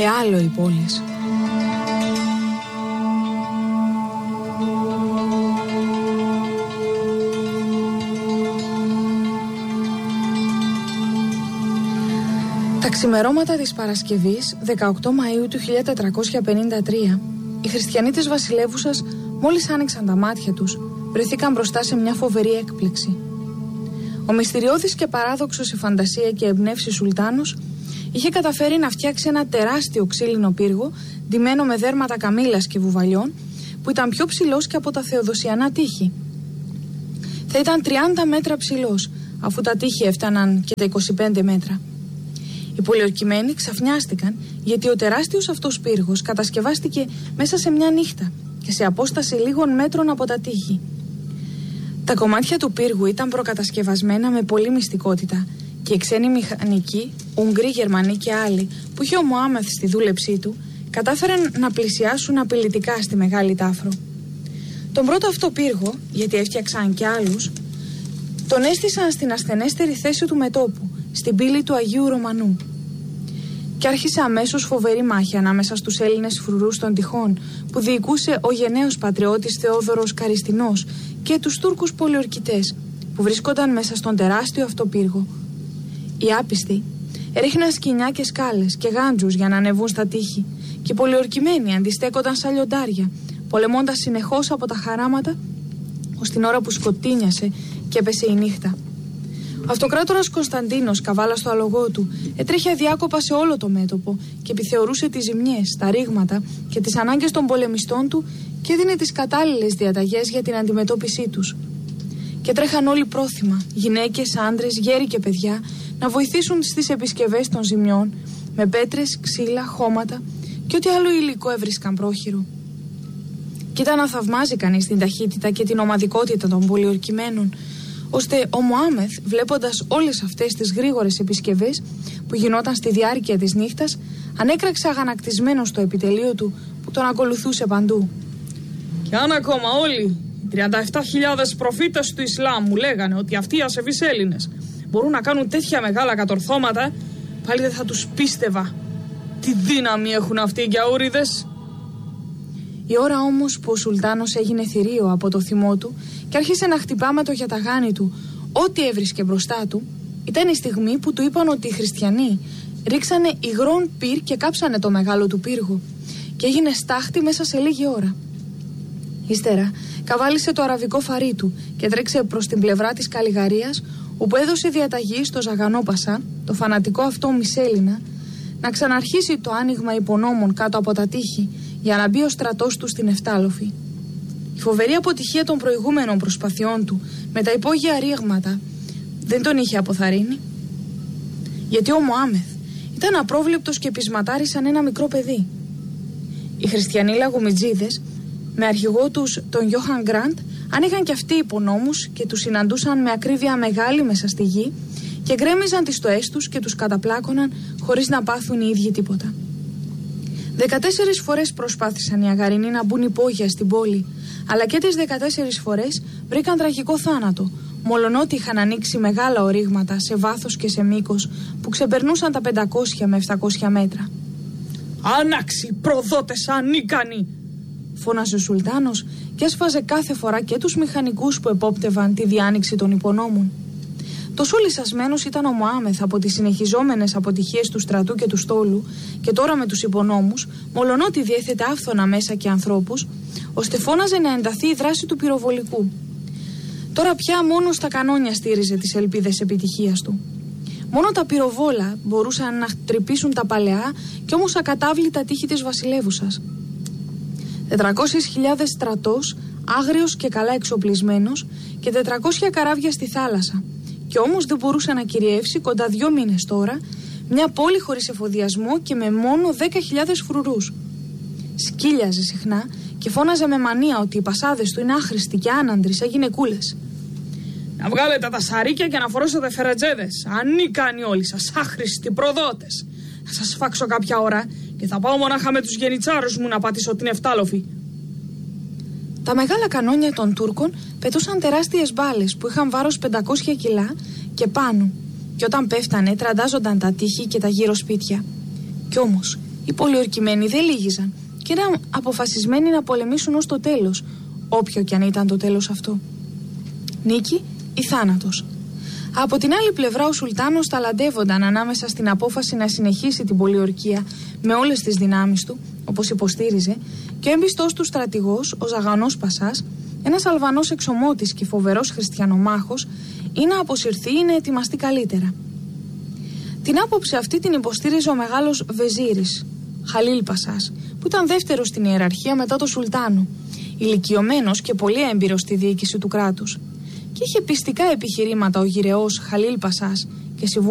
Άλλο οι πόλεις. Τα ξημερώματα της Παρασκευής 18 Μαΐου του 1453, οι χριστιανοί της βασιλεύουσας μόλις άνοιξαν τα μάτια τους, βρεθήκαν μπροστά σε μια φοβερή έκπληξη. Ο μυστηριώδης και παράδοξος σε φαντασία και εμπνεύση Σουλτάνος είχε καταφέρει να φτιάξει ένα τεράστιο ξύλινο πύργο ντυμένο με δέρματα καμήλας και βουβαλιών, που ήταν πιο ψηλός και από τα θεοδοσιανά τείχη. Θα ήταν 30 μέτρα ψηλός, αφού τα τείχη έφταναν και τα 25 μέτρα. Οι πολιορκημένοι ξαφνιάστηκαν, γιατί ο τεράστιος αυτός πύργος κατασκευάστηκε μέσα σε μια νύχτα και σε απόσταση λίγων μέτρων από τα τείχη. Τα κομμάτια του πύργου ήταν προκατασκευασμένα με πολλή μυστικότητα και οι ξένοι μηχανικοί, Ουγγροί, Γερμανοί και άλλοι που είχε ο Μωάμεθ στη δούλεψή του, κατάφεραν να πλησιάσουν απειλητικά στη Μεγάλη Τάφρο. Τον πρώτο αυτό πύργο, γιατί έφτιαξαν και άλλους, τον έστησαν στην ασθενέστερη θέση του μετώπου, στην πύλη του Αγίου Ρωμανού. Και άρχισε αμέσως φοβερή μάχη ανάμεσα στους Έλληνες φρουρούς των τυχών, που διοικούσε ο γενναίος πατριώτης Θεόδωρος Καριστινός, και τους Τούρκους πολιορκητές, που βρίσκονταν μέσα στον τεράστιο αυτό πύργο. Οι άπιστοι έριχναν σκοινιά και σκάλες και γάντζους για να ανεβούν στα τείχη, και οι πολιορκημένοι αντιστέκονταν σαν λιοντάρια, πολεμώντας συνεχώς από τα χαράματα, ως την ώρα που σκοτίνιασε και έπεσε η νύχτα. Ο αυτοκράτορας Κωνσταντίνος, καβάλα στο άλογό του, έτρεχε αδιάκοπα σε όλο το μέτωπο και επιθεωρούσε τις ζημιές, τα ρήγματα και τις ανάγκες των πολεμιστών του και έδινε τις κατάλληλες διαταγές για την αντιμετώπιση τους. Και τρέχαν όλοι πρόθυμα, γυναίκες, άντρες, γέροι και παιδιά, να βοηθήσουν στις επισκευές των ζημιών, με πέτρες, ξύλα, χώματα και ό,τι άλλο υλικό έβρισκαν πρόχειρο. Και ήταν να θαυμάζει κανείς την ταχύτητα και την ομαδικότητα των πολιορκημένων, ώστε ο Μωάμεθ, βλέποντας όλες αυτές τις γρήγορες επισκευές που γινόταν στη διάρκεια της νύχτας, ανέκραξε αγανακτισμένο στο επιτελείο του που τον ακολουθούσε παντού. Και αν ακόμα όλοι οι 37.000 προφήτες του Ισλάμ μου λέγανε ότι αυτοί οι ασεβείς Έλληνες μπορούν να κάνουν τέτοια μεγάλα κατορθώματα, πάλι δεν θα τους πίστευα. Τι δύναμη έχουν αυτοί οι γιαούριδες. Η ώρα όμως που ο Σουλτάνος έγινε θηρίο από το θυμό του και άρχισε να χτυπά με το γιαταγάνι του ό,τι έβρισκε μπροστά του, ήταν η στιγμή που του είπαν ότι οι χριστιανοί ρίξανε υγρών πυρ και κάψανε το μεγάλο του πύργο και έγινε στάχτη μέσα σε λίγη ώρα. Ύστερα καβάλισε το αραβικό φαρί του και τρέξε προς την πλευρά της Καλιγαρίας, όπου έδωσε διαταγή στο Ζαγανόπασα, το φανατικό αυτό Μισέλινα, να ξαναρχίσει το άνοιγμα υπονόμων κάτω από τα τείχη για να μπει ο στρατός του στην Εφτάλοφη. Η φοβερή αποτυχία των προηγούμενων προσπαθειών του με τα υπόγεια ρήγματα δεν τον είχε αποθαρρύνει, γιατί ο Μωάμεθ ήταν απρόβλεπτος και πεισματάρης σαν ένα μικρό παιδί. Οι χριστιανοί λαγομιτζίδες, με αρχηγό τους τον Γιόχαν Γκραντ, άνοιγαν κι αυτοί υπονόμους και τους συναντούσαν με ακρίβεια μεγάλη μέσα στη γη και γκρέμιζαν τις στοές τους και τους καταπλάκωναν χωρίς να πάθουν οι ίδιοι τίποτα. 14 φορές προσπάθησαν οι Αγαρινοί να μπουν υπόγεια στην πόλη, αλλά και τις 14 φορές βρήκαν τραγικό θάνατο, μολονότι είχαν ανοίξει μεγάλα ορίγματα σε βάθος και σε μήκος που ξεπερνούσαν τα 500 με 700 μέτρα. «Άναξι, προδότες ανίκανοι!» φώνασε ο Σουλτάνος και έσφαζε κάθε φορά και τους μηχανικούς που επόπτευαν τη διάνοιξη των υπονόμων. Τόσο λυσασμένος ήταν ο Μωάμεθ από τις συνεχιζόμενες αποτυχίες του στρατού και του στόλου, και τώρα με τους υπονόμους, μολονότι διέθετε άφθονα μέσα και ανθρώπους, ώστε φώναζε να ενταθεί η δράση του πυροβολικού. Τώρα πια μόνο στα κανόνια στήριζε τις ελπίδες επιτυχίας του. Μόνο τα πυροβόλα μπορούσαν να τρυπήσουν τα παλαιά και όμως ακατάβλητα τείχη της βασιλεύουσας. 400.000 στρατός, άγριος και καλά εξοπλισμένος, και 400 καράβια στη θάλασσα. Και όμως δεν μπορούσε να κυριεύσει κοντά 2 μήνες τώρα μια πόλη χωρίς εφοδιασμό και με μόνο 10.000 φρουρούς. Σκύλιαζε συχνά και φώναζε με μανία ότι οι πασάδες του είναι άχρηστοι και άναντροι σαν γυναικούλες. «Να βγάλετε τα σαρίκια και να φορέσετε φερετζέδες. Ανίκανοι όλοι σας, άχρηστοι προδότες. Θα σας φάξω κάποια ώρα και θα πάω μονάχα με τους γενιτσάρους μου να πατήσω την Εφτάλοφη». Τα μεγάλα κανόνια των Τούρκων πετούσαν τεράστιες μπάλες που είχαν βάρος 500 κιλά και πάνω, και όταν πέφτανε τραντάζονταν τα τείχη και τα γύρω σπίτια. Κι όμως Οι πολιορκημένοι δεν λύγιζαν και ήταν αποφασισμένοι να πολεμήσουν ως το τέλος, όποιο κι αν ήταν το τέλος αυτό. Νίκη ή θάνατος. Από την άλλη πλευρά ο Σουλτάνος ταλαντεύονταν ανάμεσα στην απόφαση να συνεχίσει την πολιορκία με όλες τις δυνάμεις του, όπως υποστήριζε, και ο έμπιστος του στρατηγός, ο Ζαγανός Πασάς, ένας Αλβανός εξωμότης και φοβερός χριστιανομάχος, ή να αποσυρθεί ή να ετοιμαστεί καλύτερα. Την άποψη αυτή την υποστήριζε ο μεγάλος Βεζίρης, Χαλίλ Πασάς, που ήταν δεύτερος στην ιεραρχία μετά το Σουλτάνο, ηλικιωμένος και πολύ έμπειρος στη διοίκηση του κράτους. Και είχε πιστικά επιχειρήματα ο γυρεός Χαλίλ Πασάς και